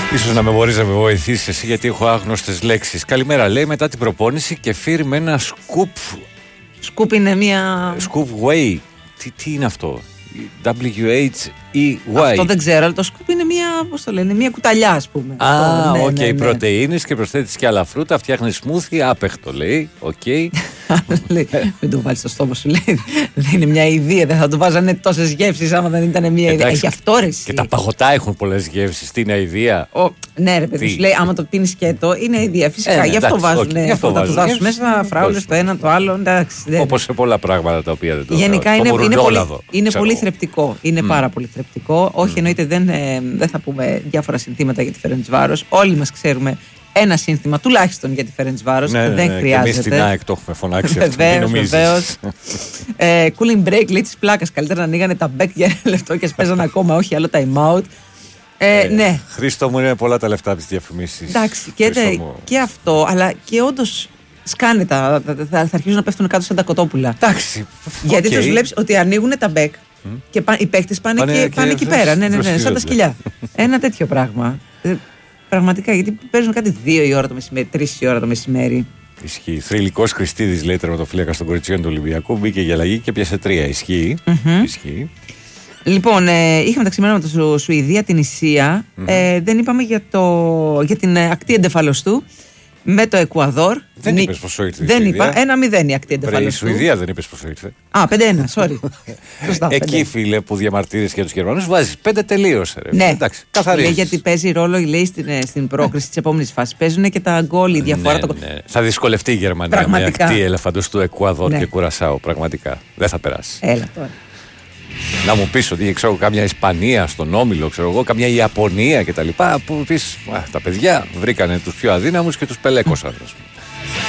Ίσως να με μπορείς να με βοηθήσεις εσύ, γιατί έχω άγνωστες λέξεις. Καλημέρα, λέει, μετά την προπόνηση κεφίρι με ένα σκουπ. Σκουπ είναι μια. Σκουπ whey. Τι είναι αυτό? WHEY. Αυτό δεν ξέρω, αλλά το σκουπ είναι μια, πώς το λένε, μια κουταλιά, ας πούμε. Οκ, πρωτεΐνες και προσθέτεις και άλλα φρούτα, φτιάχνεις σμούθι, άπεχτο, λέει. Οκ. Μην το βάλεις στο στόμα σου, λέει. Δεν είναι μια ιδέα, δεν θα του βάζανε τόσες γεύσεις άμα δεν ήταν μια ιδέα. Έχει αυτό, ρε. Και τα παγωτά έχουν πολλές γεύσεις. Τι είναι ιδέα? Ναι, ρε παιδί, σου λέει, άμα το πίνεις σκέτο, είναι ιδέα. Φυσικά, γι' αυτό βάζουν. Θα του δώσουν μέσα φράουλες το ένα, το άλλο. Όπως σε πολλά πράγματα τα οποία δεν το. Γενικά είναι πολύ θρεπτικό. Είναι πάρα πολύ θρεπτικό. Όχι, εννοείται δεν θα πούμε διάφορα συνθήματα για τη Φερεντσβάρος. Όλοι μας ξέρουμε ένα σύνθημα τουλάχιστον για τη Φερεντσβάρος. Δεν χρειάζεται. Και εμείς στην ΑΕΚ το έχουμε φωνάξει. Βεβαίως. Cooling break, λέει της πλάκας. Καλύτερα να ανοίγανε τα μπέκ για ένα λεπτό και παίζανε ακόμα, όχι άλλο time out. Ναι. Χρήστο μου, είναι πολλά τα λεφτά από τις διαφημίσεις. Εντάξει, και αυτό, αλλά και όντως σκάνε θα αρχίσουν να πέφτουν κάτω σαν τα κοτόπουλα. Εντάξει. Γιατί τους βλέπεις ότι ανοίγουν τα μπέκ και οι παίκτες πάνε εκεί πέρα. Ναι, σαν τα σκυλιά. Ένα τέτοιο πράγμα. Πραγματικά, γιατί παίζουν κάτι 2 η ώρα το μεσημέρι, 3 η ώρα το μεσημέρι. Ισχύει. Θρυλικός Χριστίδης, λέει, τερματοφύλακας των κοριτσιών του Ολυμπιακού. Μπήκε για αλλαγή και πιάσε 3. Ισχύει. Ισχύει. Λοιπόν, είχαμε τα ξημερώματα στο Σουηδία, την Ισία. Δεν είπαμε για την ακτή εγκεφαλοστού με το Εκουαδόρ. Δεν είπες πόσο ήρθε? Δεν είπα. 1-0 η ακτή εγκεφαλοστού. Η Σουηδία δεν είπες πόσο ήρθε. 5-1, sorry. Εκεί, φίλε, που διαμαρτύρεις για τους Γερμανούς, βάζεις 5, τελείωσε. Ναι, εντάξει, καθαρίζεις. Γιατί παίζει ρόλο, λέει, στην πρόκριση της επόμενης φάσης. Παίζουν και τα γκολ, η διαφορά. Ναι. Θα δυσκολευτεί η Γερμανία με ακτή ελεφαντοστού Εκουαδόρ και Κουρασάου. Πραγματικά. Δεν θα περάσει. Έλα τώρα. Να μου πεις ότι ξέρω κάμια Ισπανία στον όμιλο, ξέρω εγώ, κάμια Ιαπωνία κτλ. Που πεις, τα παιδιά βρήκανε τους πιο αδύναμους και τους πελέκωσαν.